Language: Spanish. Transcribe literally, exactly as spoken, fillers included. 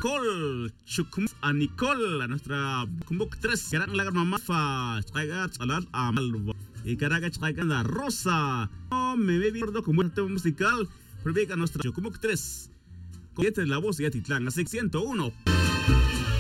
Nicole, Chukum, a Nicole, a nuestra Kumbuk tres, Garang Lagar Mamafa, Chagat, Alat, Amal, y Caraga Chaganda, Rosa, no me ve bien como un tema musical, prevé a nuestra Kumbuk tres, con la voz y Atitlán, a seiscientos uno.